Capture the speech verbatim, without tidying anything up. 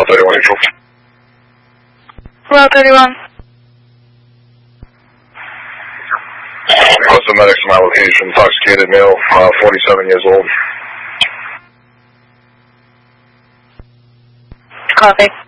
Route thirty-one Neutral. Route thirty-one. What's the medics to my location? Intoxicated male, uh, forty-seven years old. Copy.